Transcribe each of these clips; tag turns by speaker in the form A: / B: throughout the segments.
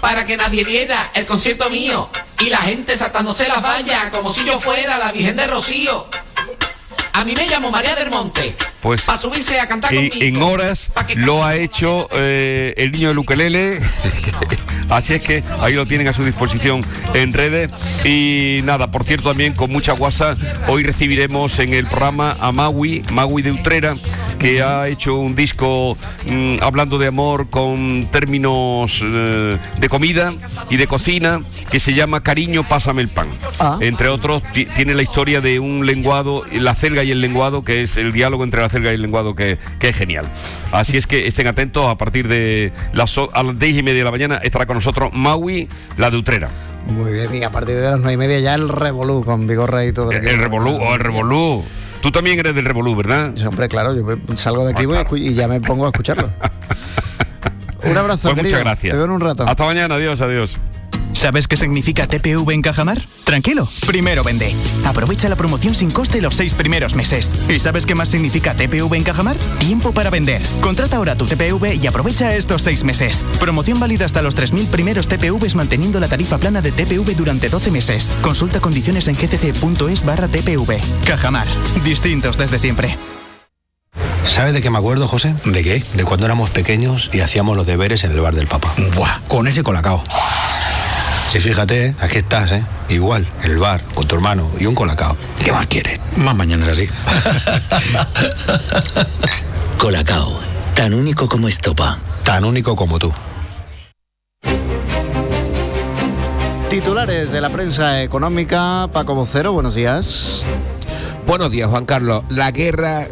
A: para que nadie viera el concierto mío y la gente saltándose las vallas como si yo fuera la Virgen de Rocío. A mí me llamo María del Monte.
B: Pues
A: para subirse a cantar conmigo.
B: En horas lo ha hecho el niño del ukelele. Así es que ahí lo tienen a su disposición en redes. Y nada, por cierto, también con mucha guasa, hoy recibiremos en el programa a Magui de Utrera, que ha hecho un disco hablando de amor con términos de comida y de cocina, que se llama Cariño, pásame el pan. Entre otros, tiene la historia de un lenguado, la celga y el lenguado, que es el diálogo entre la celga y el lenguado, que es genial. Así es que estén atentos, a partir de a las 10:30 de la mañana estará con nosotros Magui, la de Utrera.
C: Muy bien, y a partir de las 9:30 ya el Revolú, con Vigorra y todo.
B: El Revolú. Tú también eres del Revolú, ¿verdad?
C: Sí, hombre, claro, yo salgo de aquí y ya me pongo a escucharlo. Un abrazo,
B: pues muchas gracias.
C: Te veo en un rato.
B: Hasta mañana, adiós.
D: ¿Sabes qué significa TPV en Cajamar? Tranquilo, primero vende. Aprovecha la promoción sin coste los 6 primeros meses. ¿Y sabes qué más significa TPV en Cajamar? Tiempo para vender. Contrata ahora tu TPV y aprovecha estos 6 meses. Promoción válida hasta los 3.000 primeros TPVs, manteniendo la tarifa plana de TPV durante 12 meses. Consulta condiciones en gcc.es/TPV. Cajamar, distintos desde siempre.
E: ¿Sabes de qué me acuerdo, José?
F: ¿De qué?
E: De cuando éramos pequeños y hacíamos los deberes en el bar del Papa.
F: Buah, con ese colacao.
E: Y fíjate, aquí estás, igual, en el bar, con tu hermano y un colacao.
F: ¿Qué más quieres? Más mañanas así. Colacao, tan único como estopa.
E: Tan único como tú.
C: Titulares de la prensa económica. Paco Vocero, buenos días.
G: Buenos días, Juan Carlos. La guerra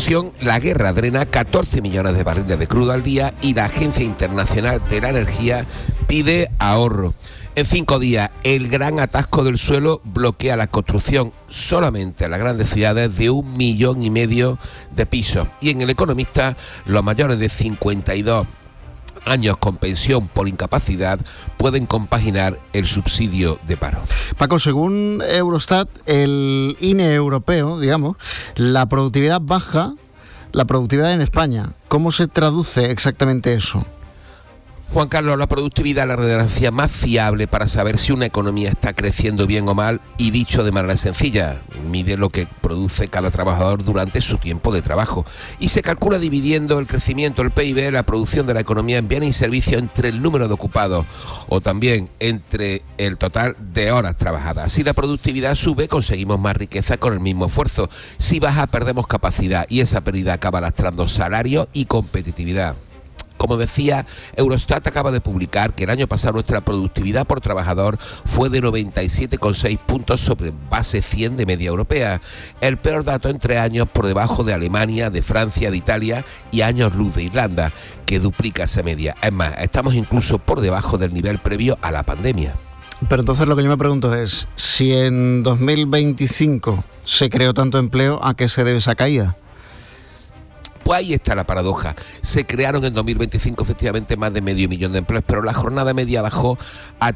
G: drena 14 millones de barriles de crudo al día y la Agencia Internacional de la Energía pide ahorro. En 5 días, el gran atasco del suelo bloquea la construcción solamente en las grandes ciudades de 1,5 millones de pisos. Y en El Economista, los mayores de 52 años con pensión por incapacidad pueden compaginar el subsidio de paro.
C: Paco, según Eurostat, el INE europeo, digamos, la productividad baja, la productividad en España. ¿Cómo se traduce exactamente eso?
G: Juan Carlos, la productividad es la radiografía más fiable para saber si una economía está creciendo bien o mal, y dicho de manera sencilla, mide lo que produce cada trabajador durante su tiempo de trabajo y se calcula dividiendo el crecimiento, el PIB, la producción de la economía en bienes y servicios entre el número de ocupados o también entre el total de horas trabajadas. Si la productividad sube, conseguimos más riqueza con el mismo esfuerzo. Si baja, perdemos capacidad y esa pérdida acaba lastrando salarios y competitividad. Como decía, Eurostat acaba de publicar que el año pasado nuestra productividad por trabajador fue de 97,6 puntos sobre base 100 de media europea. El peor dato en 3 años, por debajo de Alemania, de Francia, de Italia y años luz de Irlanda, que duplica esa media. Es más, estamos incluso por debajo del nivel previo a la pandemia.
C: Pero entonces lo que yo me pregunto es, si en 2025 se creó tanto empleo, ¿a qué se debe esa caída?
G: Pues ahí está la paradoja. Se crearon en 2025 efectivamente más de 500 000 de empleos, pero la jornada media bajó a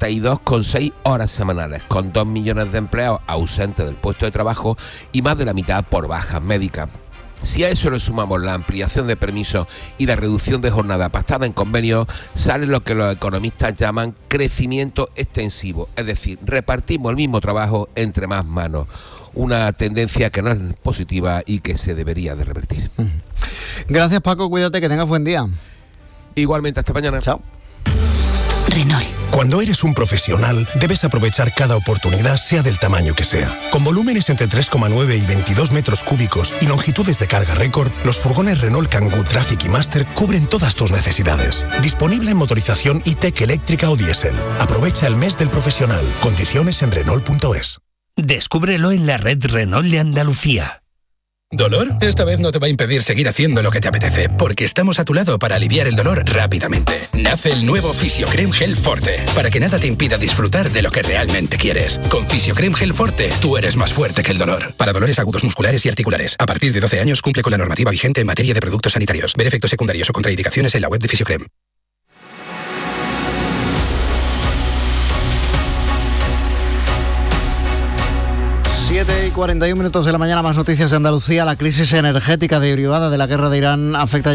G: 32,6 horas semanales, con 2 millones de empleados ausentes del puesto de trabajo y más de la mitad por bajas médicas. Si a eso le sumamos la ampliación de permisos y la reducción de jornada pactada en convenio, sale lo que los economistas llaman crecimiento extensivo, es decir, repartimos el mismo trabajo entre más manos. Una tendencia que no es positiva y que se debería de revertir.
C: Gracias, Paco, cuídate, que tengas buen día.
G: Igualmente, hasta mañana.
C: Chao.
H: Renault.
I: Cuando eres un profesional, debes aprovechar cada oportunidad, sea del tamaño que sea. Con volúmenes entre 3,9 y 22 metros cúbicos y longitudes de carga récord, los furgones Renault Kangoo Traffic y Master cubren todas tus necesidades. Disponible en motorización e-tech eléctrica o diésel. Aprovecha el mes del profesional. Condiciones en Renault.es.
J: Descúbrelo en la red Renault de Andalucía.
K: ¿Dolor? Esta vez no te va a impedir seguir haciendo lo que te apetece, porque estamos a tu lado para aliviar el dolor rápidamente. Nace el nuevo Fisiocrem Gel Forte, para que nada te impida disfrutar de lo que realmente quieres. Con Fisiocrem Gel Forte, tú eres más fuerte que el dolor. Para dolores agudos musculares y articulares. A partir de 12 años cumple con la normativa vigente en materia de productos sanitarios. Ver efectos secundarios o contraindicaciones en la web de Fisiocrem.
C: 7:41 de la mañana, más noticias de Andalucía. La crisis energética derivada de la guerra de Irán afecta